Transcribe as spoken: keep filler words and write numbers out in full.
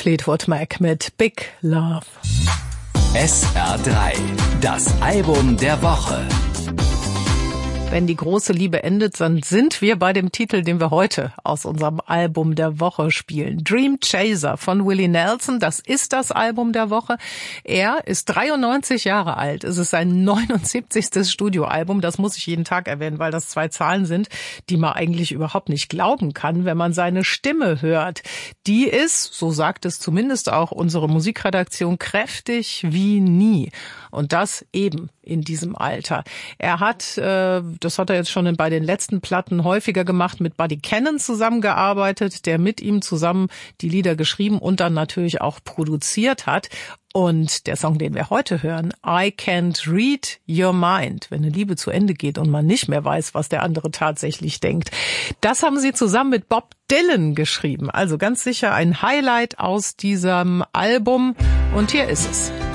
Fleetwood Mac mit Big Love. S R drei, das Album der Woche. Wenn die große Liebe endet, dann sind wir bei dem Titel, den wir heute aus unserem Album der Woche spielen. Dream Chaser von Willie Nelson, das ist das Album der Woche. Er ist dreiundneunzig Jahre alt. Es ist sein neunundsiebzigstes Studioalbum. Das muss ich jeden Tag erwähnen, weil das zwei Zahlen sind, die man eigentlich überhaupt nicht glauben kann, wenn man seine Stimme hört. Die ist, so sagt es zumindest auch unsere Musikredaktion, kräftig wie nie. Und das eben in diesem Alter. Er hat, äh, das hat er jetzt schon bei den letzten Platten häufiger gemacht, mit Buddy Cannon zusammengearbeitet, der mit ihm zusammen die Lieder geschrieben und dann natürlich auch produziert hat. Und der Song, den wir heute hören, I Can't Read Your Mind, wenn eine Liebe zu Ende geht und man nicht mehr weiß, was der andere tatsächlich denkt. Das haben sie zusammen mit Bob Dylan geschrieben. Also ganz sicher ein Highlight aus diesem Album. Und hier ist es.